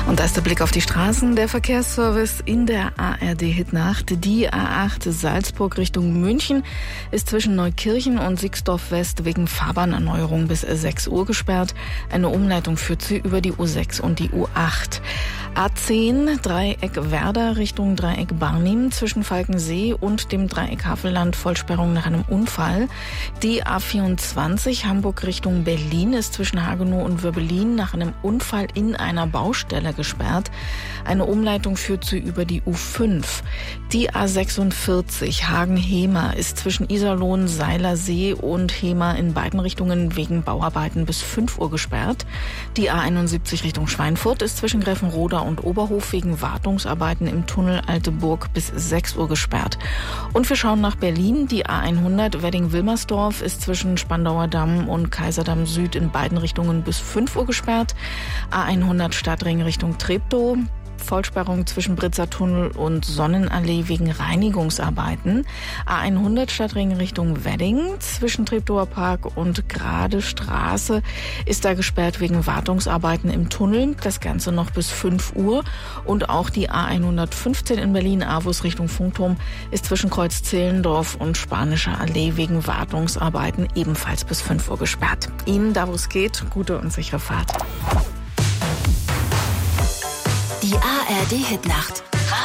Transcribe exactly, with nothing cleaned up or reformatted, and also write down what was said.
Und da ist der Blick auf die Straßen. Der Verkehrsservice in der A R D-Hitnacht. Die A acht Salzburg Richtung München ist zwischen Neukirchen und Sixdorf West wegen Fahrbahnerneuerung bis sechs Uhr gesperrt. Eine Umleitung führt sie über die U sechs und die U acht. A zehn Dreieck Werder Richtung Dreieck Barnim zwischen Falkensee und dem Dreieck Havelland Vollsperrung nach einem Unfall. Die A vierundzwanzig Hamburg Richtung Berlin ist zwischen Hagenow und Würbelin nach einem Unfall in einer Baustelle gesperrt. Eine Umleitung führt sie über die U fünf. Die A sechsundvierzig Hagen-Hemer ist zwischen Iserlohn, Seilersee und Hemer in beiden Richtungen wegen Bauarbeiten bis fünf Uhr gesperrt. Die A einundsiebzig Richtung Schweinfurt ist zwischen Greffenroda und Oberhof wegen Wartungsarbeiten im Tunnel Alteburg bis sechs Uhr gesperrt. Und wir schauen nach Berlin. Die A hundert Wedding-Wilmersdorf ist zwischen Spandauer Damm und Kaiserdamm Süd in beiden Richtungen bis fünf Uhr gesperrt. A hundert Stadtring Richtung Treptow. Vollsperrung zwischen Britzer Tunnel und Sonnenallee wegen Reinigungsarbeiten. A hundert Stadtring Richtung Wedding zwischen Treptower Park und Grade Straße ist da gesperrt wegen Wartungsarbeiten im Tunnel. Das Ganze noch bis fünf Uhr. Und auch die A hundertfünfzehn in Berlin-Avus Richtung Funkturm ist zwischen Kreuz Zehlendorf und Spanischer Allee wegen Wartungsarbeiten ebenfalls bis fünf Uhr gesperrt. Ihnen, da wo es geht, gute und sichere Fahrt. Die A R D-Hitnacht.